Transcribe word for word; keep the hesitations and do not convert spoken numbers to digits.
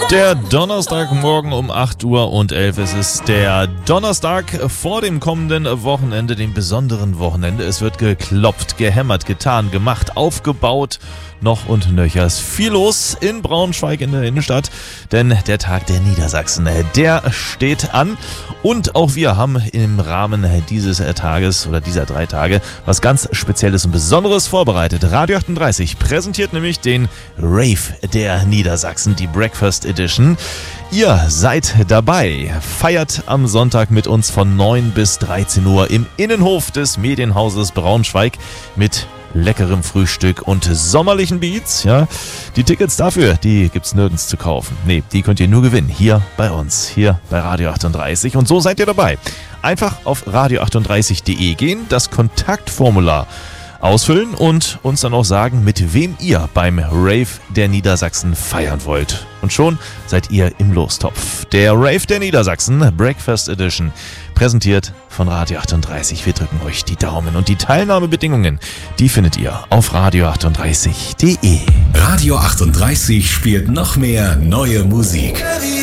Der Donnerstagmorgen um acht Uhr und elf. Es ist der Donnerstag vor dem kommenden Wochenende, dem besonderen Wochenende. Es wird geklopft, gehämmert, getan, gemacht, aufgebaut, noch und nöcher. Es ist viel los in Braunschweig in der Innenstadt, denn der Tag der Niedersachsen, der steht an. Und auch wir haben im Rahmen dieses Tages oder dieser drei Tage was ganz Spezielles und Besonderes vorbereitet. Radio achtunddreißig präsentiert nämlich den Rave der Niedersachsen, die Breakfast Edition. Ihr seid dabei, feiert am Sonntag mit uns von neun bis dreizehn Uhr im Innenhof des Medienhauses Braunschweig mit leckerem Frühstück und sommerlichen Beats. Ja, die Tickets dafür, die gibt's nirgends zu kaufen. Nee, die könnt ihr nur gewinnen. Hier bei uns, hier bei Radio achtunddreißig. Und so seid ihr dabei. Einfach auf radio achtunddreißig punkt de gehen, das Kontaktformular ausfüllen und uns dann auch sagen, mit wem ihr beim Rave der Niedersachsen feiern wollt. Und schon seid ihr im Lostopf. Der Rave der Niedersachsen, Breakfast Edition, präsentiert von Radio achtunddreißig. Wir drücken euch die Daumen und die Teilnahmebedingungen, die findet ihr auf radio achtunddreißig punkt de. Radio achtunddreißig spielt noch mehr neue Musik.